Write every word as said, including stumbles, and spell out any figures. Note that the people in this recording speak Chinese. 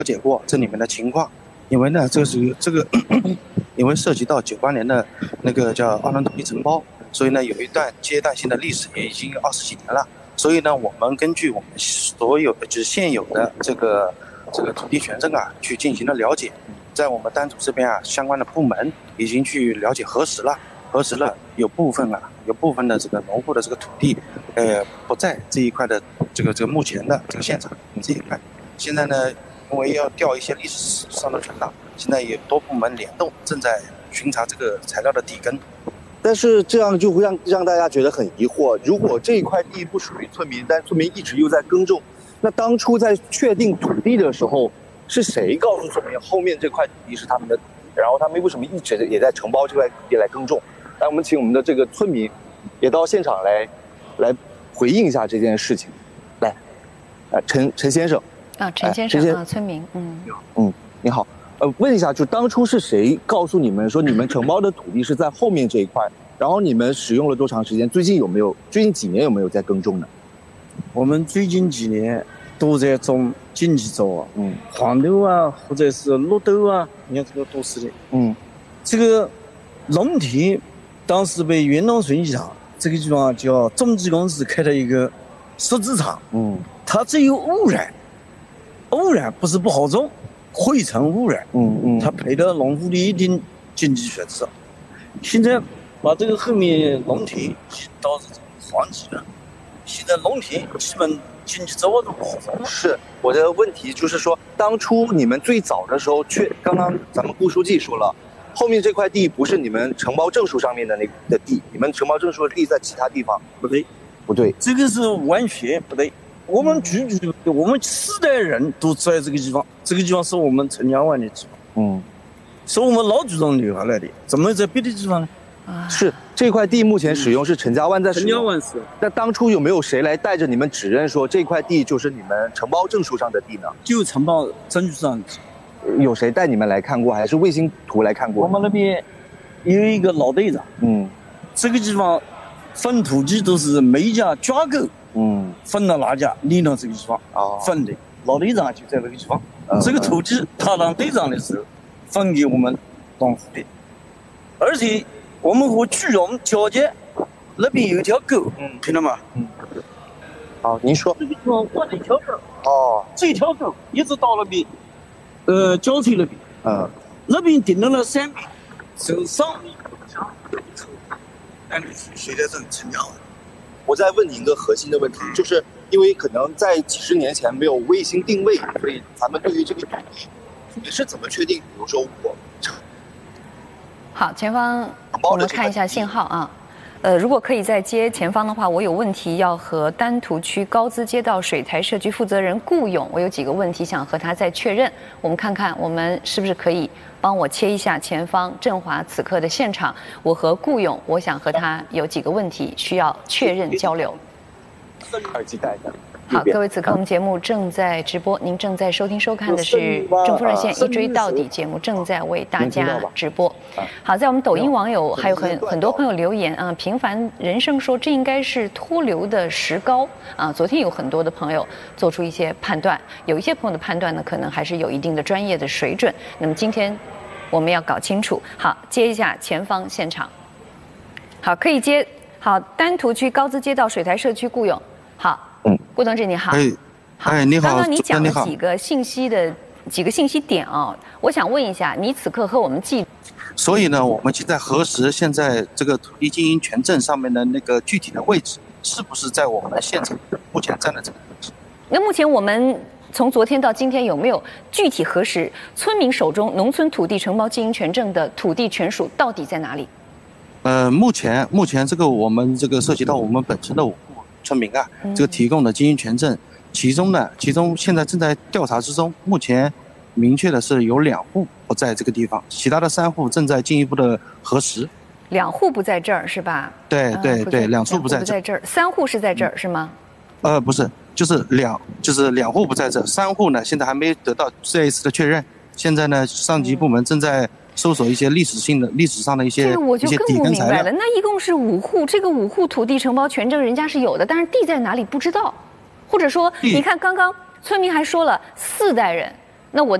解过这里面的情况，因为呢，这是这个，因为涉及到九八年的那个叫奥伦土地承包，所以呢，有一段阶段性的历史也已经二十几年了。所以呢，我们根据我们所有的就是现有的这个这个土地权证啊，去进行了了解。在我们丹徒这边啊，相关的部门已经去了解核实了，核实了有部分啊，有部分的这个农户的这个土地，呃，不在这一块的这个这个目前的这个现场这一块。现在呢，因为要调一些历史上的存档，现在有多部门联动，正在巡查这个材料的底根。 但是这样就会让让大家觉得很疑惑，如果这一块地不属于村民，但村民一直又在耕种，那当初在确定土地的时候，是谁告诉村民后面这块土地是他们的？然后他们为什么一直也在承包这块土地来耕种？来，我们请我们的这个村民也到现场来，来回应一下这件事情。来，呃，陈陈先生。 啊，陈先生啊，村民，嗯， 嗯，你好。呃，问一下，就当初是谁告诉你们说你们承包的土地是在后面这一块？然后你们使用了多长时间？最近有没有？最近几年有没有在耕种呢？ 我们最近几年都在种经济作物，嗯，黄豆啊，或者是绿豆啊，你看这个都是的， 嗯， 这个农田当时被云南顺义场这个地方叫中基公司开了一个设置场， 嗯， 它只有污染，污染不是不好种。会成污染， 嗯嗯， 它赔了农户的一定经济损失。现在把这个后面农田已经导致这种荒瘠了，现在农田基本经济作物都不好种了。 是我的问题就是说，当初你们最早的时候，确刚刚咱们顾书记说了，后面这块地不是你们承包证书上面的那的地，你们承包证书的地在其他地方。 不对， 不对， 这个是完全不对。我们居住，我们四代人都在这个地方，这个地方是我们陈家湾的地方， 嗯， 是我们老祖宗留下来的，怎么在别的地方呢？ 啊，是这块地目前使用是陈家湾在使用， 陈家湾是。 那当初有没有谁来带着你们指认说这块地就是你们承包证书上的地呢？ 就承包证书上的地。 有谁带你们来看过，还是卫星图来看过？ 我们那边有一个老队长， 嗯， 这个地方分土地都是每家抓狗。 嗯， 分到哪家立到这个地方啊，分的老队长就在那个地方。嗯、这个土地他当队长的时候分给我们农户的，而且我们和居荣交接那边有一条沟，嗯，听到吗？ 嗯。好，您说。 这个地方挖了一条沟。 哦。 这条沟一直到那边，呃，交翠那边。 嗯。 那边顶到了山边，走上面下那里谁在这里成家了？ 我再问你一个核心的问题，就是因为可能在几十年前没有卫星定位，所以咱们对于这个土地你是怎么确定？比如说我， 好，前方我们看一下信号啊。呃，如果可以再接前方的话，我有问题要和丹徒区高资街道水台社区负责人顾勇，我有几个问题想和他再确认。我们看看我们是不是可以帮我切一下前方振华此刻的现场。我和顾勇，我想和他有几个问题需要确认交流。 耳机戴着。 好，各位，此刻我们节目正在直播，您正在收听收看的是正负热线一追到底节目，正在为大家直播。好，在我们抖音网友还有很很多朋友留言啊，平凡人生说这应该是脱硫的石膏啊。昨天有很多的朋友做出一些判断，有一些朋友的判断呢，可能还是有一定的专业的水准。那么今天我们要搞清楚。好，接一下前方现场。好，可以接。好，丹徒区高资街道水台社区顾勇。好。嗯，顾同志你好。 哎，哎，你好。 刚刚你讲了几个信息的几个信息点啊，我想问一下，你此刻和我们记。 所以呢，我们就在核实现在这个土地经营权证上面的那个具体的位置，是不是在我们现场目前站的这个位置？ 那目前我们从昨天到今天有没有具体核实村民手中农村土地承包经营权证的土地权属到底在哪里？ 呃，目前目前这个我们这个涉及到我们本身的五户村民啊，这个提供的经营权证，其中呢，其中现在正在调查之中，目前明确的是有两户不在这个地方，其他的三户正在进一步的核实。 两户不在这儿是吧？ 对对对，两处不在这儿。 在这儿，三户是在这儿是吗？ 呃，不是，就是两就是两户不在这儿，三户呢现在还没得到这一次的确认。现在呢，上级部门正在搜索一些历史性的、历史上的一些这个我就更不明白了。那一共是五户，这个五户土地承包权证人家是有的，但是地在哪里不知道，或者说，你看刚刚村民还说了四代人， 那我。